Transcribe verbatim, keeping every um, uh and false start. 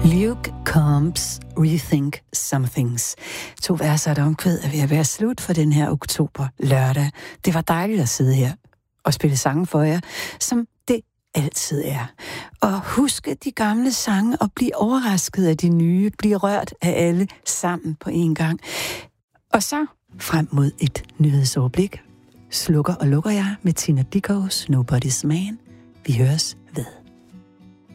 Luke Combs, Rethink Some Things. To vers og et omkvæd er ved at være slut for den her oktober lørdag. Det var dejligt at sidde her og spille sange for jer, som det altid er. Og huske de gamle sange og blive overrasket af de nye, blive rørt af alle sammen på en gang. Og så frem mod et nyhedsoverblik slukker og lukker jeg med Tina Dickows Nobody's Man. Vi høres ved.